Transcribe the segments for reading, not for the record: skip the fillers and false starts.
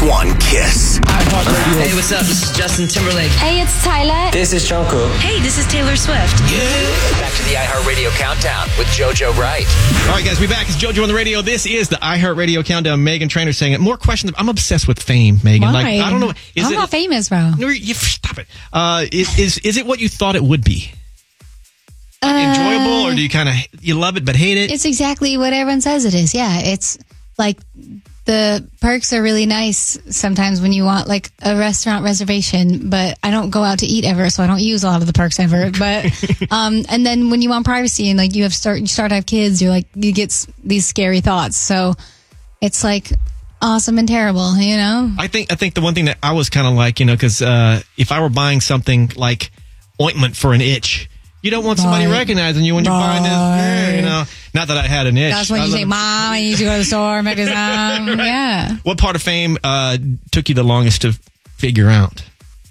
one Kiss. Hey, what's up? This is Justin Timberlake. Hey, it's Tyler. This is Jungkook. Hey, this is Taylor Swift. Back to the iHeartRadio Countdown with JoJo Wright. All right, guys, we're back. It's JoJo on the radio. This is the iHeartRadio Countdown. Megan Trainor saying it. More questions. I'm obsessed with fame, Megan. Why? Like, I don't know. I'm not famous, bro. No, stop it. Is it what you thought it would be? Enjoyable, or do you kind of you love it but hate it? It's exactly what everyone says it is. Yeah, it's like the perks are really nice sometimes when you want like a restaurant reservation, but I don't go out to eat ever, so I don't use a lot of the perks ever. But and then when you want privacy and like you start to have kids, you're like you get these scary thoughts. So it's like awesome and terrible, you know. I think the one thing that I was kind of like, you know, because if I were buying something like ointment for an itch. You don't want somebody recognizing you when you're buying this, you know. Not that I had an itch. That's when you say, Mom, I need to go to the store, make this yeah. What part of fame took you the longest to figure out?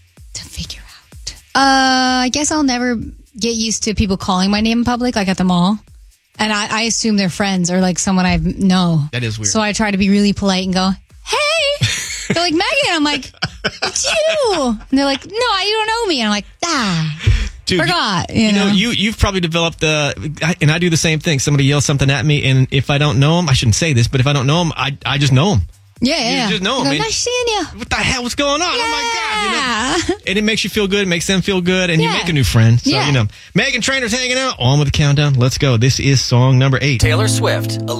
I guess I'll never get used to people calling my name in public, like at the mall. And I assume they're friends or like someone I know. That is weird. So I try to be really polite and go, hey. They're like, Megan. I'm like, it's you. And they're like, no, you don't know me. And I'm like, Dude, forgot. You know, you've probably developed and I do the same thing. Somebody yells something at me, and if I don't know them, I shouldn't say this, but if I don't know them, I just know them. Yeah. You just know them. Nice seeing you. What the hell? What's going on? Yeah. Oh my God! You know? And it makes you feel good. It makes them feel good, and you make a new friend. So you know, Megan Trainor's hanging out on with the countdown. Let's go. This is song number 8. Taylor Swift.